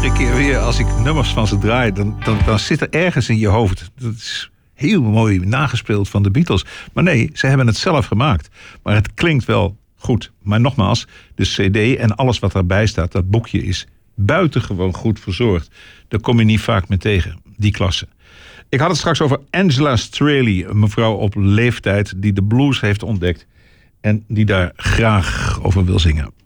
iedere keer weer als ik nummers van ze draai, dan zit er ergens in je hoofd. Dat is heel mooi nagespeeld van de Beatles. Maar nee, ze hebben het zelf gemaakt. Maar het klinkt wel goed. Maar nogmaals, de cd en alles wat daarbij staat, dat boekje is buitengewoon goed verzorgd. Daar kom je niet vaak mee tegen, die klasse. Ik had het straks over Angela Straley, een mevrouw op leeftijd die de blues heeft ontdekt en die daar graag over wil zingen.